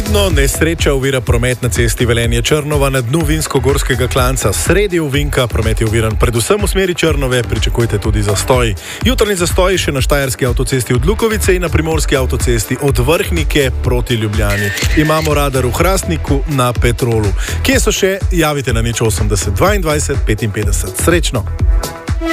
Tedno nesreča ovira promet na cesti Velenje-Črnova na dnu Vinsko-Gorskega klanca. Sredi ovinka promet je oviran predvsem v smeri Črnove, pričakujte tudi zastoj. Jutranji zastoj še na Štajerski avtocesti od Lukovice in na Primorski avtocesti od Vrhnike proti Ljubljani. Imamo radar v Hrastniku na Petrolu. Kje so še? Javite na 080 22 55. Srečno!